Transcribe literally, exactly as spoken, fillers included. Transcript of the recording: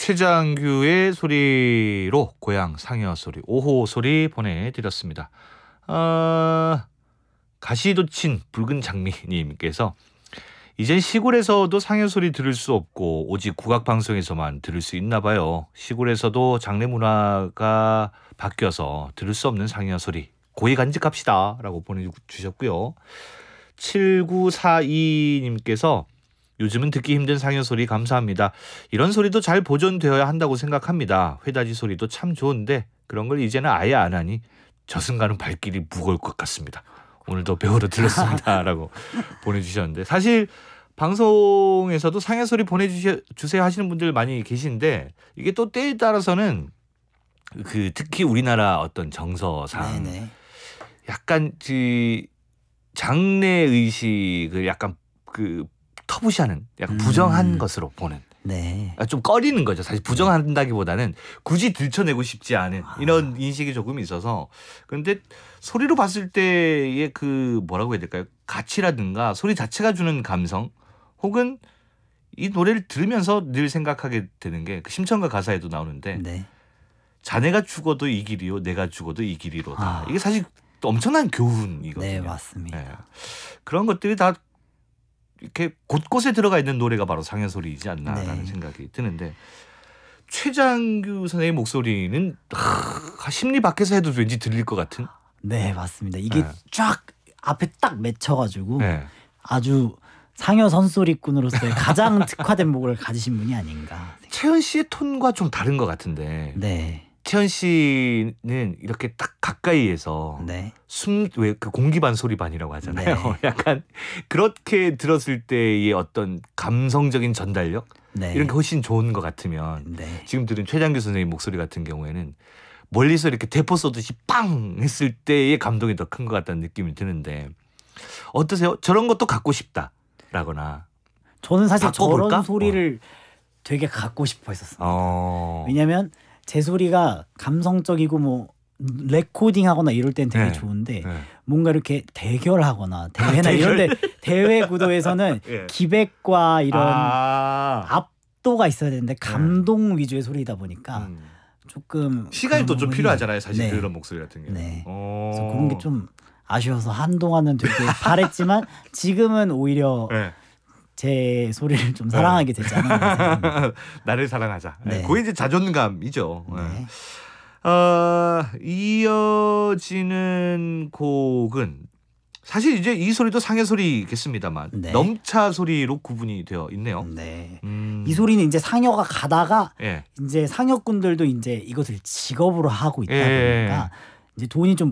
최장규의 소리로 고향 상여 소리 오 호 소리 보내드렸습니다. 어, 가시도친 붉은 장미님께서 이젠 시골에서도 상여 소리 들을 수 없고 오직 국악방송에서만 들을 수 있나 봐요. 시골에서도 장례 문화가 바뀌어서 들을 수 없는 상여 소리 고이 간직합시다 라고 보내주셨고요. 칠구사이님께서 요즘은 듣기 힘든 상여 소리 감사합니다. 이런 소리도 잘 보존되어야 한다고 생각합니다. 회다지 소리도 참 좋은데 그런 걸 이제는 아예 안 하니 저승가는 발길이 무거울 것 같습니다. 오늘도 배우러 들렸습니다 라고 보내주셨는데 사실 방송에서도 상여 소리 보내주세요 하시는 분들 많이 계신데 이게 또 때에 따라서는 그 특히 우리나라 어떤 정서상 네네. 약간 그 장례 의식을 약간 그 터부시하는 약간 부정한 음. 것으로 보는 네. 좀 꺼리는 거죠. 사실 부정한다기보다는 굳이 들춰내고 싶지 않은 이런 인식이 조금 있어서 그런데 소리로 봤을 때의 그 뭐라고 해야 될까요? 가치라든가 소리 자체가 주는 감성 혹은 이 노래를 들으면서 늘 생각하게 되는 게 그 심청가 가사에도 나오는데 네. 자네가 죽어도 이 길이요 내가 죽어도 이 길이로다. 아. 이게 사실 엄청난 교훈이거든요. 네 맞습니다. 네. 그런 것들이 다 이렇게 곳곳에 들어가 있는 노래가 바로 상여 소리이지 않나라는 네. 생각이 드는데 최장규 선생의 목소리는 하, 심리 밖에서 해도 왠지 들릴 것 같은. 네 맞습니다. 이게 네. 쫙 앞에 딱 맺혀가지고 네. 아주 상여 선소리꾼으로서의 가장 특화된 목을 가지신 분이 아닌가. 채연 씨의 톤과 좀 다른 것 같은데. 네. 채연 씨는 이렇게 딱 가까이에서 네. 숨 왜 그 공기반 소리반이라고 하잖아요. 네. 약간 그렇게 들었을 때의 어떤 감성적인 전달력 네. 이런 게 훨씬 좋은 것 같으면 네. 지금 들은 최장규 선생님 목소리 같은 경우에는 멀리서 이렇게 대포 쏘듯이 빵 했을 때의 감동이 더 큰 것 같다는 느낌이 드는데 어떠세요? 저런 것도 갖고 싶다라거나. 저는 사실 바꿔볼까? 저런 소리를 어. 되게 갖고 싶어 했었습니다. 어. 왜냐하면 제 소리가 감성적이고 뭐 레코딩하거나 이럴 땐 되게 네. 좋은데 네. 뭔가 이렇게 대결하거나 대회나 아, 이런 데 대회 구도에서는 네. 기백과 이런 아~ 압도가 있어야 되는데 감동 네. 위주의 소리다 보니까 음. 조금 시간이 또 좀 필요하잖아요. 사실 네. 그런 목소리 같은 경우. 네. 그래서 그런 게 좀 아쉬워서 한동안은 되게 바랬지만 지금은 오히려 네. 제 소리를 좀 사랑하게 되지 않았나. 나를 사랑하자. 네. 그게 이제 자존감이죠. 네. 어, 이어지는 곡은 사실 이제 이 소리도 상여 소리겠습니다만 네. 넘차 소리로 구분이 되어 있네요. 네. 음. 이 소리는 이제 상여가 가다가 예. 이제 상여꾼들도 이제 이것을 직업으로 하고 있다 보니까 예. 이제 돈이 좀